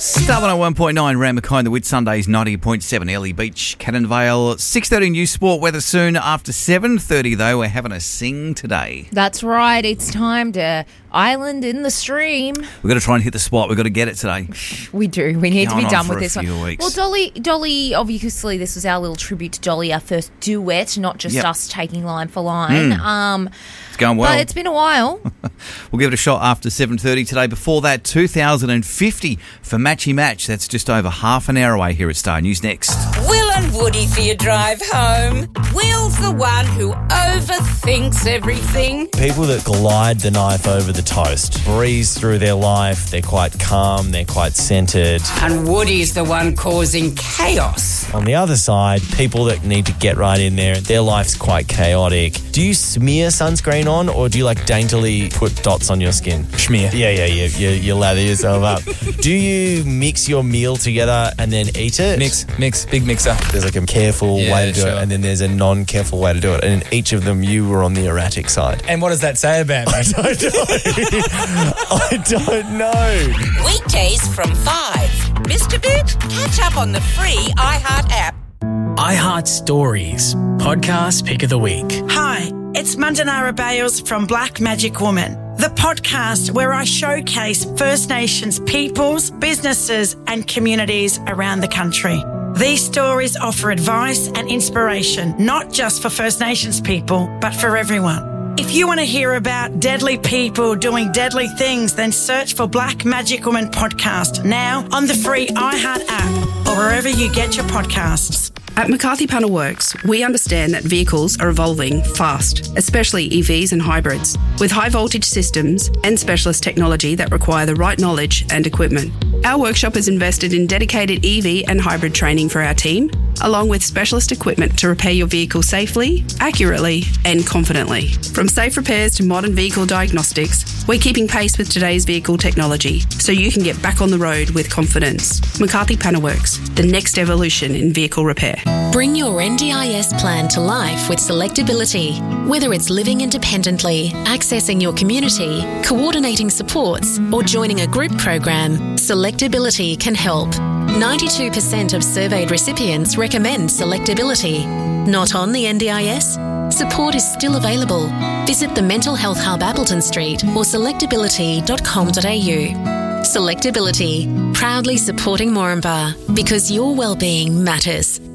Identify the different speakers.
Speaker 1: Star 101.9 Ram McKine, the Whitsundays 90.7 Ellie Beach, Cannon Vale. 6:30 News Sport weather soon. After 7:30 though, we're having a sing today.
Speaker 2: That's right. It's time to island in the stream.
Speaker 1: We've got to try and hit the spot. We've got to get it today.
Speaker 2: We do. We need to be done with this
Speaker 1: one.
Speaker 2: Well, Dolly, obviously this was our little tribute to Dolly, our first duet, not just us taking line for line.
Speaker 1: It's going well.
Speaker 2: But it's been a while.
Speaker 1: We'll give it a shot after 7:30 today. Before that, 2050 for Matchy Match. That's just over half an hour away here at Star News next.
Speaker 3: Will and Woody for your drive home. Will's the one who overthinks everything.
Speaker 4: People that glide the knife over the toast, breeze through their life, they're quite calm, they're quite centred.
Speaker 3: And Woody's the one causing chaos.
Speaker 4: On the other side, people that need to get right in there, their life's quite chaotic. Do you smear sunscreen on, or do you like daintily put dots on your skin?
Speaker 5: Schmear.
Speaker 4: Yeah, you lather yourself up. Do you mix your meal together and then eat it?
Speaker 5: Mix, big mixer.
Speaker 4: There's like a careful way to do it, and then there's a non-careful way to do it. And in each of them, you were on the erratic side.
Speaker 5: And what does that say about me?
Speaker 4: I don't know.
Speaker 3: Weekdays from 5. Missed a bit? Catch up on the free iHeart app.
Speaker 6: iHeart Stories, podcast pick of the week.
Speaker 7: Hi, it's Mandanara Bales from Black Magic Woman, the podcast where I showcase First Nations peoples, businesses and communities around the country. These stories offer advice and inspiration, not just for First Nations people, but for everyone. If you want to hear about deadly people doing deadly things, then search for Black Magic Woman podcast now on the free iHeart app or wherever you get your podcasts.
Speaker 8: At McCarthy Panel Works, we understand that vehicles are evolving fast, especially EVs and hybrids, with high voltage systems and specialist technology that require the right knowledge and equipment. Our workshop has invested in dedicated EV and hybrid training for our team, along with specialist equipment to repair your vehicle safely, accurately and confidently. From safe repairs to modern vehicle diagnostics, we're keeping pace with today's vehicle technology so you can get back on the road with confidence. McCarthy Panel Works, the next evolution in vehicle repair.
Speaker 9: Bring your NDIS plan to life with Selectability. Whether it's living independently, accessing your community, coordinating supports, or joining a group program, Selectability can help. 92% of surveyed recipients recommend Selectability. Not on the NDIS? Support is still available. Visit the Mental Health Hub Appleton Street or selectability.com.au. Selectability, proudly supporting Moranbah because your well-being matters.